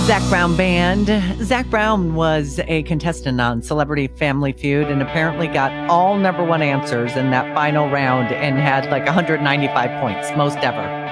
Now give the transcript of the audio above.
Zach Brown Band. Zach Brown was a contestant on Celebrity Family Feud and apparently got all number one answers in that final round and had like 195 points, most ever.